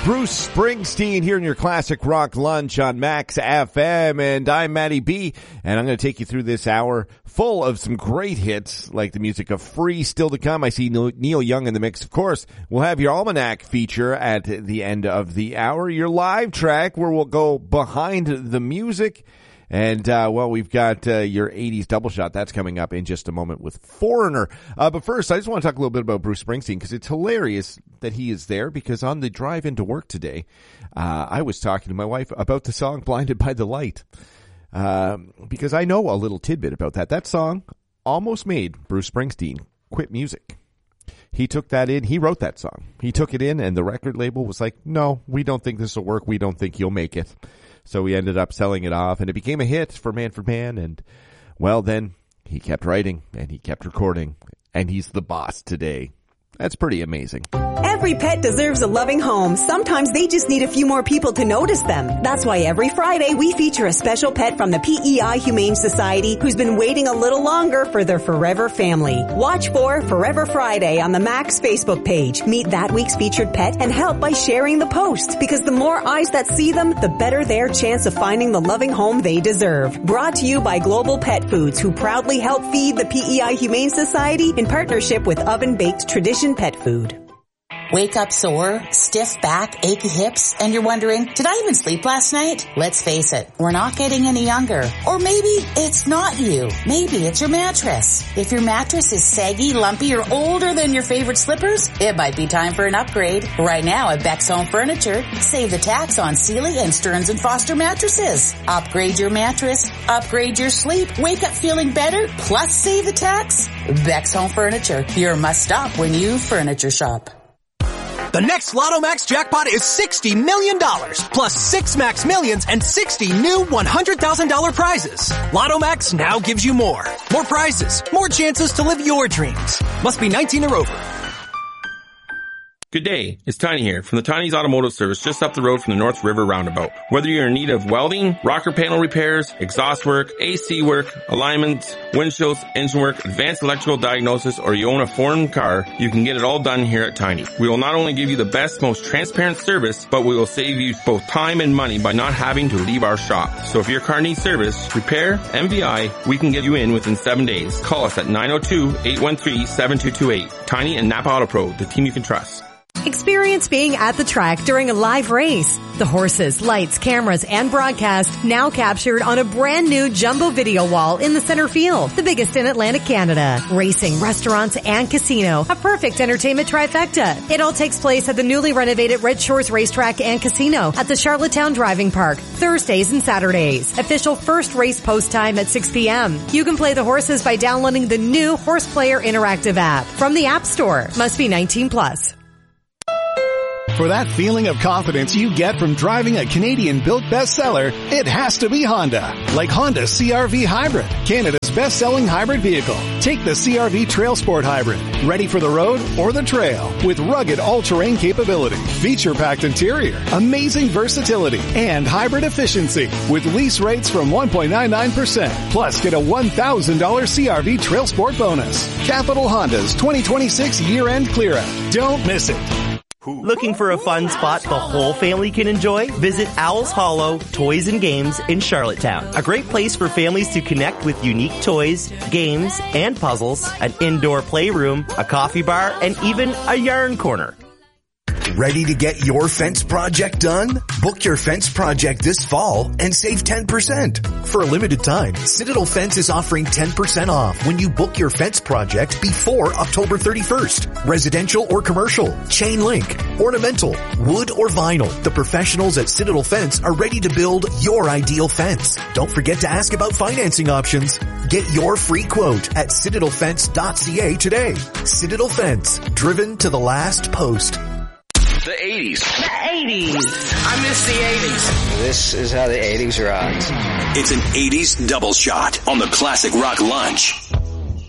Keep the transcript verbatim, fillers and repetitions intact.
Bruce Springsteen here in your classic rock lunch on Max F M, and I'm Matty B, and I'm going to take you through this hour full of some great hits, like the music of Free still to come. I see Neil Young in the mix, of course. We'll have your Almanac feature at the end of the hour, your live track where we'll go behind the music. And, uh, well, we've got, uh, your eighties double shot. That's coming up in just a moment with Foreigner. Uh, but first, I just want to talk a little bit about Bruce Springsteen because it's hilarious that he is there, because on the drive into work today, uh, I was talking to my wife about the song Blinded by the Light. Um, because I know a little tidbit about that. That song almost made Bruce Springsteen quit music. He took that in. He wrote that song. He took it in, and the record label was like, no, we don't think this will work. We don't think you'll make it. So we ended up selling it off, and it became a hit for Manfred Mann. And, well, then he kept writing, and he kept recording, and he's the boss today. That's pretty amazing. Every pet deserves a loving home. Sometimes they just need a few more people to notice them. That's why every Friday we feature a special pet from the P E I Humane Society who's been waiting a little longer for their forever family. Watch for Forever Friday on the Max Facebook page. Meet that week's featured pet and help by sharing the post, because the more eyes that see them, the better their chance of finding the loving home they deserve. Brought to you by Global Pet Foods, who proudly help feed the P E I Humane Society in partnership with Oven Baked Tradition Pet Food. Wake up sore, stiff back, achy hips, and you're wondering, did I even sleep last night? Let's face it, we're not getting any younger. Or maybe it's not you. Maybe it's your mattress. If your mattress is saggy, lumpy, or older than your favorite slippers, it might be time for an upgrade. Right now at Beck's Home Furniture, save the tax on Sealy and Stearns and Foster mattresses. Upgrade your mattress, upgrade your sleep, wake up feeling better, plus save the tax. Beck's Home Furniture, your must-stop when you furniture shop. The next Lotto Max jackpot is sixty million dollars, plus six Max Millions and sixty new one hundred thousand dollars prizes. Lotto Max now gives you more. More prizes, more chances to live your dreams. Must be nineteen or over. Good day, it's Tiny here from the Tiny's Automotive Service just up the road from the North River Roundabout. Whether you're in need of welding, rocker panel repairs, exhaust work, A C work, alignments, windshields, engine work, advanced electrical diagnosis, or you own a foreign car, you can get it all done here at Tiny. We will not only give you the best, most transparent service, but we will save you both time and money by not having to leave our shop. So if your car needs service, repair, M V I, we can get you in within seven days. Call us at nine oh two, eight one three, seven two two eight. Tiny and Napa Auto Pro, the team you can trust. Experience being at the track during a live race. The horses, lights, cameras, and broadcast now captured on a brand new jumbo video wall in the center field, the biggest in Atlantic Canada. Racing, restaurants, and casino, a perfect entertainment trifecta. It all takes place at the newly renovated Red Shores Racetrack and Casino at the Charlottetown Driving Park, Thursdays and Saturdays. Official first race post time at six p.m. You can play the horses by downloading the new Horse Player Interactive app from the App Store. Must be nineteen plus. For that feeling of confidence you get from driving a Canadian-built bestseller, it has to be Honda. Like Honda C R V Hybrid, Canada's best-selling hybrid vehicle. Take the C R V Trail Sport Hybrid, ready for the road or the trail, with rugged all-terrain capability, feature-packed interior, amazing versatility, and hybrid efficiency, with lease rates from one point nine nine percent. Plus, get a one thousand dollars C R V Trail Sport bonus. Capital Honda's twenty twenty-six year-end clear-out. Don't miss it. Looking for a fun spot the whole family can enjoy? Visit Owl's Hollow Toys and Games in Charlottetown. A great place for families to connect with unique toys, games, and puzzles, an indoor playroom, a coffee bar, and even a yarn corner. Ready to get your fence project done? Book your fence project this fall and save ten percent. For a limited time, Citadel Fence is offering ten percent off when you book your fence project before October thirty-first. Residential or commercial, chain link, ornamental, wood or vinyl. The professionals at Citadel Fence are ready to build your ideal fence. Don't forget to ask about financing options. Get your free quote at citadel fence dot c a today. Citadel Fence, driven to the last post. The eighties. The eighties. I miss the eighties. This is how the eighties rocks. It's an eighties double shot on the Classic Rock Lunch.